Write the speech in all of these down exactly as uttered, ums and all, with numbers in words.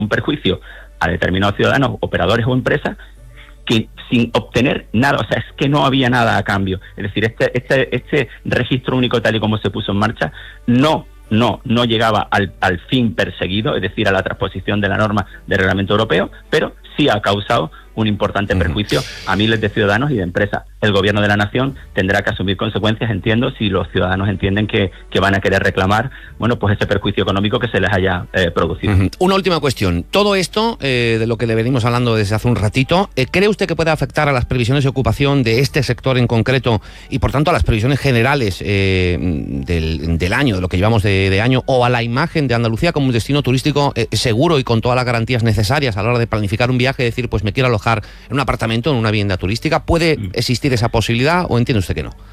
un perjuicio a determinados ciudadanos, operadores o empresas, que sin obtener nada, o sea, es que no había nada a cambio. Es decir, este, este, este registro único tal y como se puso en marcha, no, no, no llegaba al, al fin perseguido, es decir, a la transposición de la norma del reglamento europeo, pero sí ha causado un importante perjuicio a miles de ciudadanos y de empresas. El gobierno de la nación tendrá que asumir consecuencias, entiendo, si los ciudadanos entienden que, que van a querer reclamar, bueno, pues ese perjuicio económico que se les haya eh, producido. Uh-huh. Una última cuestión. Todo esto, eh, de lo que le venimos hablando desde hace un ratito, eh, ¿cree usted que puede afectar a las previsiones de ocupación de este sector en concreto y, por tanto, a las previsiones generales eh, del, del año, de lo que llevamos de, de año, o a la imagen de Andalucía como un destino turístico eh, seguro y con todas las garantías necesarias a la hora de planificar un viaje, decir, pues me quiero alojar en un apartamento, en una vivienda turística? ¿Puede existir esa posibilidad o entiende usted que no?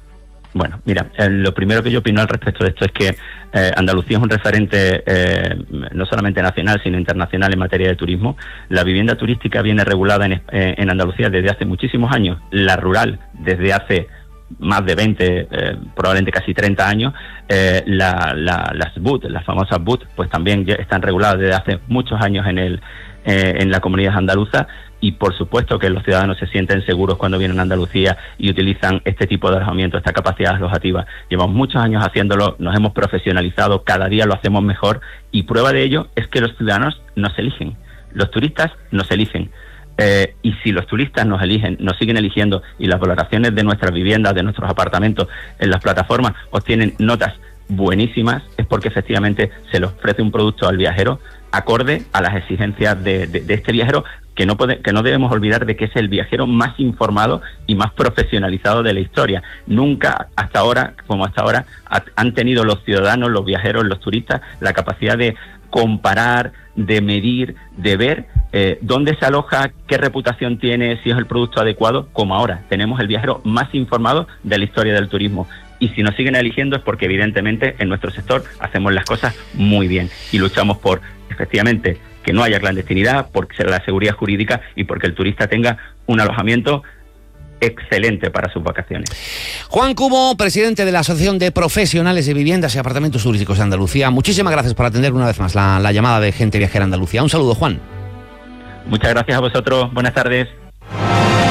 Bueno, mira, eh, lo primero que yo opino al respecto de esto es que eh, Andalucía es un referente eh, no solamente nacional, sino internacional en materia de turismo. La vivienda turística viene regulada en, eh, en Andalucía desde hace muchísimos años, la rural desde hace más de veinte, eh, probablemente casi treinta años. eh, la, la, las B U T, las famosas B U T, pues también ya están reguladas desde hace muchos años en el eh, en la comunidad andaluza, y por supuesto que los ciudadanos se sienten seguros cuando vienen a Andalucía y utilizan este tipo de alojamiento, esta capacidad alojativa. Llevamos muchos años haciéndolo, nos hemos profesionalizado, cada día lo hacemos mejor, y prueba de ello es que los ciudadanos nos eligen, los turistas nos eligen. Eh, y si los turistas nos eligen, nos siguen eligiendo, y las valoraciones de nuestras viviendas, de nuestros apartamentos en las plataformas obtienen notas buenísimas, es porque efectivamente se le ofrece un producto al viajero acorde a las exigencias de, de, de este viajero, que no puede, que no debemos olvidar de que es el viajero más informado y más profesionalizado de la historia. Nunca hasta ahora, como hasta ahora, ha, han tenido los ciudadanos, los viajeros, los turistas, la capacidad de comparar, de medir, de ver eh, dónde se aloja, qué reputación tiene, si es el producto adecuado, como ahora. Tenemos el viajero más informado de la historia del turismo. Y si nos siguen eligiendo es porque evidentemente en nuestro sector hacemos las cosas muy bien y luchamos por, efectivamente, que no haya clandestinidad, por la seguridad jurídica y porque el turista tenga un alojamiento excelente para sus vacaciones. Juan Cubo, presidente de la Asociación de Profesionales de Viviendas y Apartamentos Turísticos de Andalucía, muchísimas gracias por atender una vez más la, la llamada de Gente Viajera Andalucía. Un saludo, Juan. Muchas gracias a vosotros. Buenas tardes.